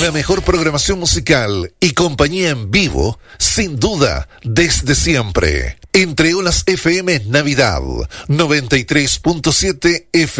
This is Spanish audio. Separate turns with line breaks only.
La mejor programación musical y compañía en vivo, sin duda, desde siempre. Entre Olas FM Navidad, 93.7 FM.